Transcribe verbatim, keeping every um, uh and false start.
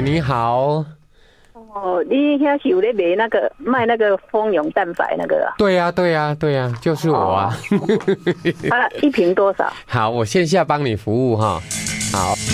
你好。 哦，你那是有在卖那个卖那个蜂蛹蛋白那个啊？ 对呀、啊，对呀、啊，对呀、啊，就是我啊。 哦、啊，一瓶多少？ 好，我线下帮你服务哈。好。